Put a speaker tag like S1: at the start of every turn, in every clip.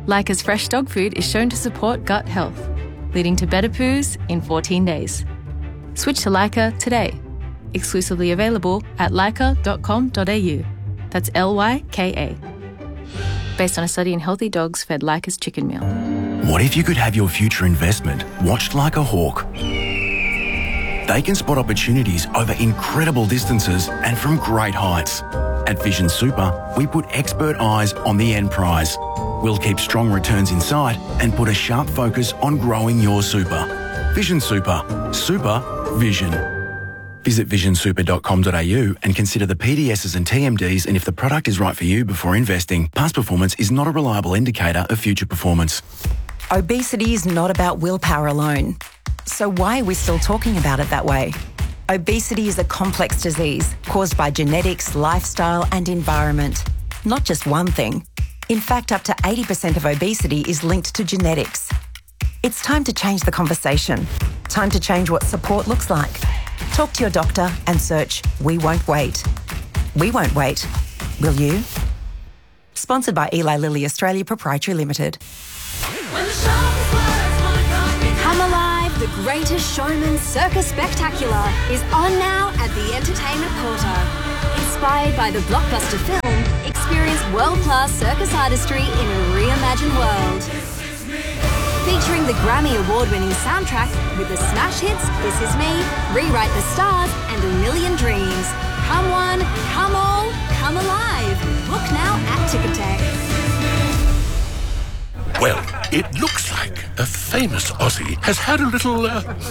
S1: Lyca's fresh dog food is shown to support gut health, leading to better poos in 14 days. Switch to Lyca today. Exclusively available at lyca.com.au. That's Lyka. Based on a study in healthy dogs fed Lyca's chicken meal.
S2: What if you could have your future investment watched like a hawk? They can spot opportunities over incredible distances and from great heights. At Vision Super, we put expert eyes on the end prize. We'll keep strong returns in sight and put a sharp focus on growing your super. Vision Super. Super Vision. Visit visionsuper.com.au and consider the PDSs and TMDs and if the product is right for you before investing. Past performance is not a reliable indicator of future performance.
S3: Obesity is not about willpower alone. So why are we still talking about it that way? Obesity is a complex disease caused by genetics, lifestyle and environment. Not just one thing. In fact, up to 80% of obesity is linked to genetics. It's time to change the conversation. Time to change what support looks like. Talk to your doctor and search We Won't Wait. We won't wait. Will you? Sponsored by Eli Lilly Australia Proprietary Limited.
S4: Come Alive, the Greatest Showman Circus Spectacular is on now at the Entertainment Quarter. Inspired by the blockbuster film, experience world-class circus artistry in a reimagined world. Featuring the Grammy Award-winning soundtrack with the smash hits This Is Me, Rewrite the Stars and A Million Dreams. Come one, come all, come alive. Book now at Ticketek.
S5: Well, it looks like a famous Aussie has had a little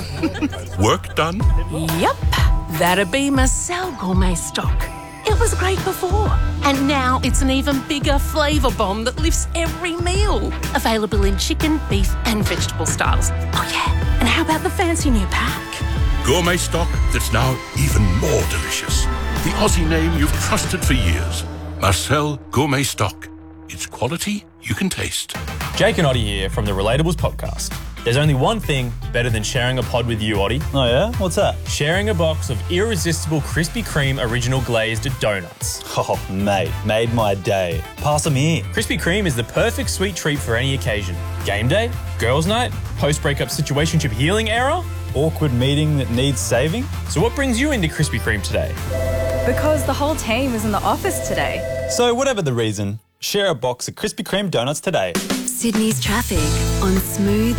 S5: work done.
S6: Yep, that'd be Marcel Gourmet Stock. It was great before, and now it's an even bigger flavour bomb that lifts every meal. Available in chicken, beef and vegetable styles. Oh yeah, and how about the fancy new pack?
S5: Gourmet stock that's now even more delicious. The Aussie name you've trusted for years. Marcel Gourmet Stock. It's quality you can taste.
S7: Jake and Oddie here from the Relatables podcast. There's only one thing better than sharing a pod with you, Oddie.
S8: Oh yeah? What's that?
S7: Sharing a box of irresistible Krispy Kreme original glazed donuts.
S8: Oh, mate, made my day. Pass them here.
S7: Krispy Kreme is the perfect sweet treat for any occasion. Game day, girls' night, post-breakup situationship healing era,
S8: awkward meeting that needs saving.
S7: So what brings you into Krispy Kreme today?
S9: Because the whole team is in the office today.
S8: So whatever the reason, share a box of Krispy Kreme donuts today.
S4: Sydney's traffic on Smooth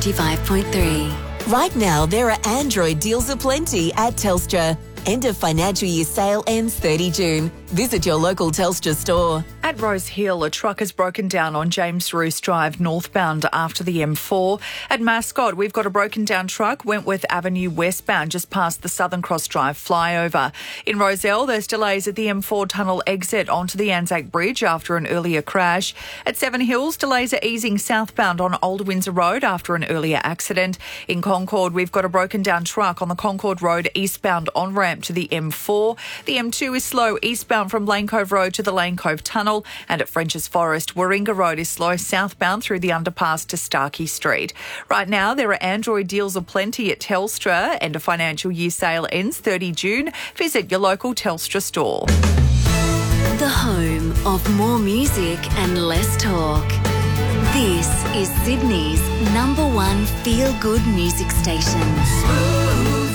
S4: 95.3.
S3: Right now, there are Android deals aplenty at Telstra. End of financial year sale ends 30 June. Visit your local Telstra store.
S10: At Rose Hill, a truck has broken down on James Roos Drive northbound after the M4. At Mascot, we've got a broken down truck, Wentworth Avenue westbound, just past the Southern Cross Drive flyover. In Rozelle, there's delays at the M4 tunnel exit onto the Anzac Bridge after an earlier crash. At Seven Hills, delays are easing southbound on Old Windsor Road after an earlier accident. In Concord, we've got a broken down truck on the Concord Road eastbound on-ramp to the M4. The M2 is slow eastbound from Lane Cove Road to the Lane Cove Tunnel, and at French's Forest, Warringah Road is slow southbound through the underpass to Starkey Street. Right now, there are Android deals aplenty at Telstra, and a financial year sale ends 30 June. Visit your local Telstra store.
S4: The home of more music and less talk. This is Sydney's #1 feel-good music station.
S11: Smooth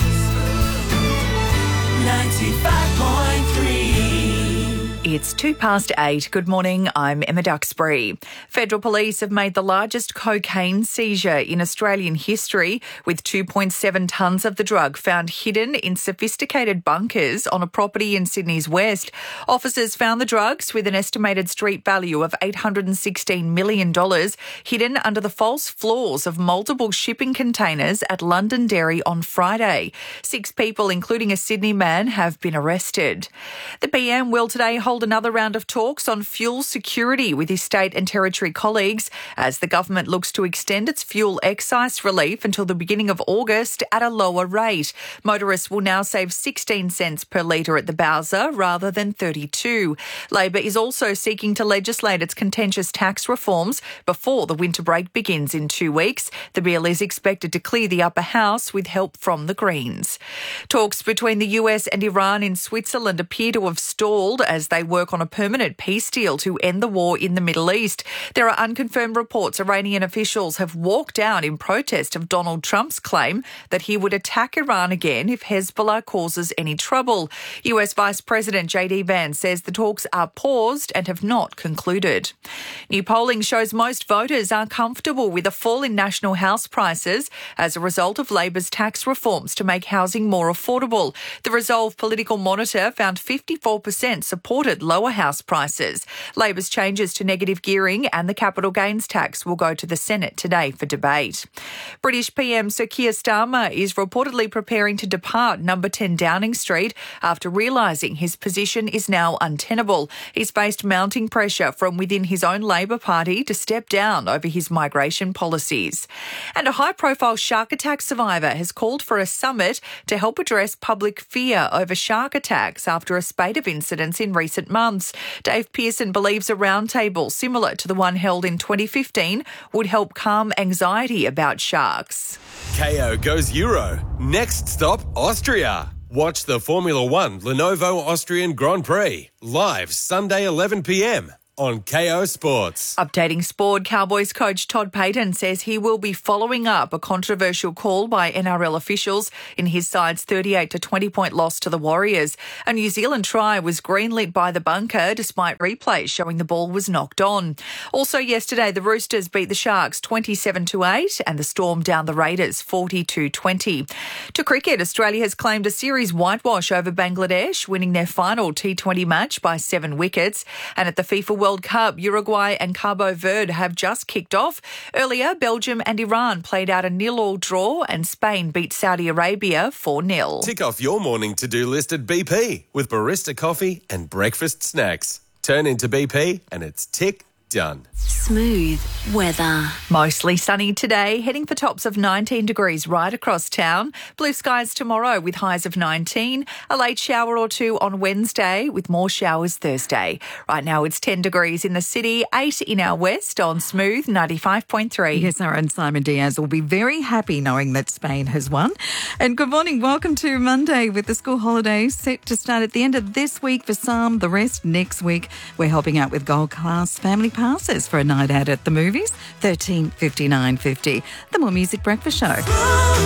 S11: 95.3.
S10: It's 8:02. Good morning, I'm Emma Duxbury. Federal Police have made the largest cocaine seizure in Australian history, with 2.7 tonnes of the drug found hidden in sophisticated bunkers on a property in Sydney's west. Officers found the drugs with an estimated street value of $816 million hidden under the false floors of multiple shipping containers at Londonderry on Friday. 6 people, including a Sydney man, have been arrested. The PM will today hold another round of talks on fuel security with his state and territory colleagues as the government looks to extend its fuel excise relief until the beginning of August at a lower rate. Motorists will now save 16 cents per litre at the Bowser rather than 32. Labor is also seeking to legislate its contentious tax reforms before the winter break begins in 2 weeks. The bill is expected to clear the upper house with help from the Greens. Talks between the US and Iran in Switzerland appear to have stalled as they work on a permanent peace deal to end the war in the Middle East. There are unconfirmed reports Iranian officials have walked out in protest of Donald Trump's claim that he would attack Iran again if Hezbollah causes any trouble. US Vice President JD Vance says the talks are paused and have not concluded. New polling shows most voters are comfortable with a fall in national house prices as a result of Labor's tax reforms to make housing more affordable. The Resolve Political Monitor found 54% supported lower house prices. Labor's changes to negative gearing and the capital gains tax will go to the Senate today for debate. British PM Sir Keir Starmer is reportedly preparing to depart number 10 Downing Street after realising his position is now untenable. He's faced mounting pressure from within his own Labor Party to step down over his migration policies. And a high-profile shark attack survivor has called for a summit to help address public fear over shark attacks after a spate of incidents in recent months. Dave Pearson believes a roundtable similar to the one held in 2015 would help calm anxiety about sharks.
S12: KO goes Euro. Next stop, Austria. Watch the Formula One Lenovo Austrian Grand Prix live Sunday 11 p.m. on KO Sports.
S10: Updating sport, Cowboys coach Todd Payton says he will be following up a controversial call by NRL officials in his side's 38-20 point loss to the Warriors. A New Zealand try was greenlit by the bunker despite replays showing the ball was knocked on. Also yesterday, the Roosters beat the Sharks 27-8 and the Storm down the Raiders 42-20. To cricket, Australia has claimed a series whitewash over Bangladesh, winning their final T20 match by 7 wickets. And at the FIFA World Cup, Uruguay and Cabo Verde have just kicked off. Earlier, Belgium and Iran played out a 0-0 draw and Spain beat Saudi Arabia 4-0.
S12: Tick off your morning to-do list at BP with barista coffee and breakfast snacks. Turn into BP and it's tick done.
S4: Smooth weather.
S10: Mostly sunny today, heading for tops of 19 degrees right across town. Blue skies tomorrow with highs of 19. A late shower or two on Wednesday with more showers Thursday. Right now it's 10 degrees in the city, 8 in our west on Smooth 95.3.
S13: Yes, our own Simon Diaz will be very happy knowing that Spain has won. And good morning. Welcome to Monday with the school holidays set to start at the end of this week for some, the rest next week. We're helping out with Gold Class family passes for a night out at the movies, $13.59.50. The More Music Breakfast Show.